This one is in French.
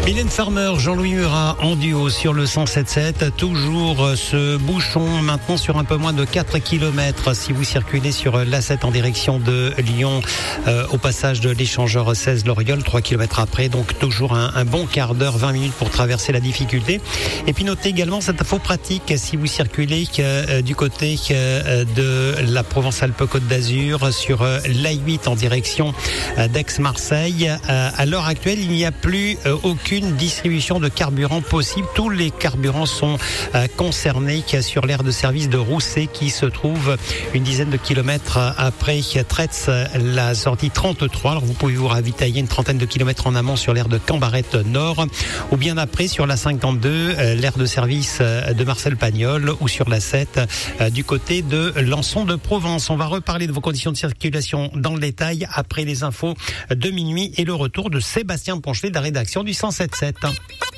Mylène Farmer, Jean-Louis Murat en duo sur le 107.7. Toujours ce bouchon maintenant sur un peu moins de 4 km si vous circulez sur l'A7 en direction de Lyon au passage de l'échangeur 16 Loriol, 3 km après. Donc toujours un bon quart d'heure, 20 minutes pour traverser la difficulté. Et puis notez également cette info pratique si vous circulez du côté de la Provence-Alpes-Côte d'Azur sur l'A8 en direction d'Aix-Marseille. À l'heure actuelle, il n'y a plus aucune distribution de carburant possible. Tous les carburants sont concernés sur l'aire de service de Rousset qui se trouve une dizaine de kilomètres après Tretz, la sortie 33. Alors vous pouvez vous ravitailler une trentaine de kilomètres en amont sur l'aire de Cambarette Nord ou bien après sur la 52, l'aire de service de Marcel Pagnol ou sur la 7 du côté de Lançon de Provence. On va reparler de vos conditions de circulation dans le détail après les infos de minuit et le retour de Sébastien Ponchelet de la rédaction du 107.7.